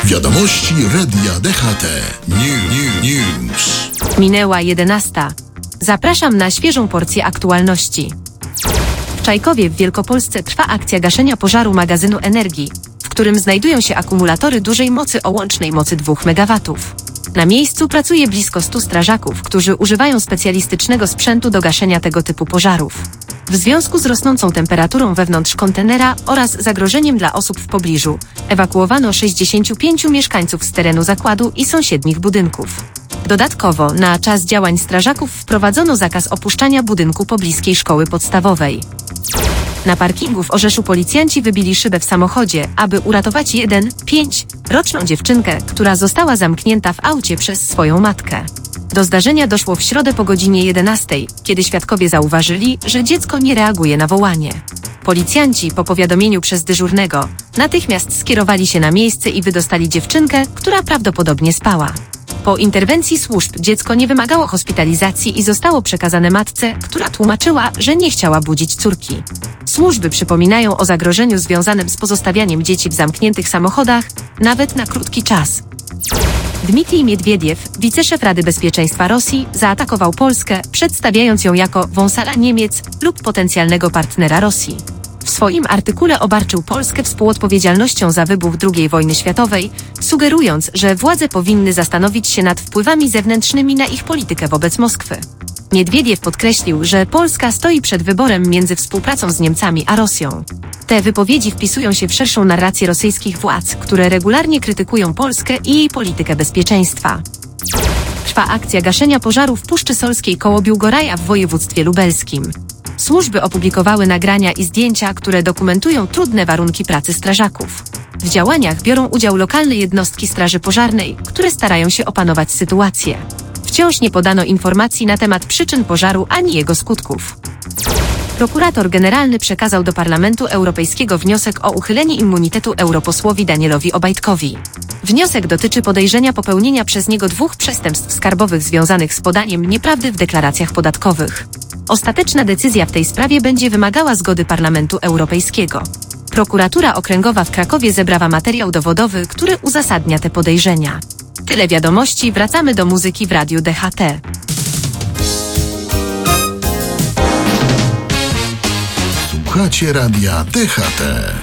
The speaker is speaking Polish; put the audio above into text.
Wiadomości Radia DHT. News. Minęła 11. Zapraszam na świeżą porcję aktualności. W Czajkowie w Wielkopolsce trwa akcja gaszenia pożaru magazynu energii, w którym znajdują się akumulatory dużej mocy o łącznej mocy 2 MW. Na miejscu pracuje blisko 100 strażaków, którzy używają specjalistycznego sprzętu do gaszenia tego typu pożarów. W związku z rosnącą temperaturą wewnątrz kontenera oraz zagrożeniem dla osób w pobliżu, ewakuowano 65 mieszkańców z terenu zakładu i sąsiednich budynków. Dodatkowo na czas działań strażaków wprowadzono zakaz opuszczania budynku pobliskiej szkoły podstawowej. Na parkingu w Orzeszu policjanci wybili szybę w samochodzie, aby uratować 5-roczną dziewczynkę, która została zamknięta w aucie przez swoją matkę. Do zdarzenia doszło w środę po godzinie 11, kiedy świadkowie zauważyli, że dziecko nie reaguje na wołanie. Policjanci po powiadomieniu przez dyżurnego natychmiast skierowali się na miejsce i wydostali dziewczynkę, która prawdopodobnie spała. Po interwencji służb dziecko nie wymagało hospitalizacji i zostało przekazane matce, która tłumaczyła, że nie chciała budzić córki. Służby przypominają o zagrożeniu związanym z pozostawianiem dzieci w zamkniętych samochodach, nawet na krótki czas. Dmitrij Miedwiediew, wiceszef Rady Bezpieczeństwa Rosji, zaatakował Polskę, przedstawiając ją jako wąsala Niemiec lub potencjalnego partnera Rosji. W swoim artykule obarczył Polskę współodpowiedzialnością za wybuch II wojny światowej, sugerując, że władze powinny zastanowić się nad wpływami zewnętrznymi na ich politykę wobec Moskwy. Miedwiediew podkreślił, że Polska stoi przed wyborem między współpracą z Niemcami a Rosją. Te wypowiedzi wpisują się w szerszą narrację rosyjskich władz, które regularnie krytykują Polskę i jej politykę bezpieczeństwa. Trwa akcja gaszenia pożaru w Puszczy Solskiej koło Biłgoraja w województwie lubelskim. Służby opublikowały nagrania i zdjęcia, które dokumentują trudne warunki pracy strażaków. W działaniach biorą udział lokalne jednostki straży pożarnej, które starają się opanować sytuację. Wciąż nie podano informacji na temat przyczyn pożaru ani jego skutków. Prokurator generalny przekazał do Parlamentu Europejskiego wniosek o uchylenie immunitetu europosłowi Danielowi Obajtkowi. Wniosek dotyczy podejrzenia popełnienia przez niego 2 przestępstw skarbowych związanych z podaniem nieprawdy w deklaracjach podatkowych. Ostateczna decyzja w tej sprawie będzie wymagała zgody Parlamentu Europejskiego. Prokuratura Okręgowa w Krakowie zebrała materiał dowodowy, który uzasadnia te podejrzenia. Tyle wiadomości, wracamy do muzyki w Radiu DHT. Słuchacie Radia DHT.